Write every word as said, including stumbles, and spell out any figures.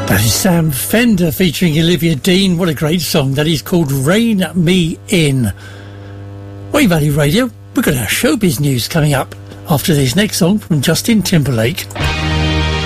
That is Sam Fender featuring Olivia Dean. What a great song. That is called Rain Me In. Wave Valley Radio, we've got our showbiz news coming up after this next song from Justin Timberlake.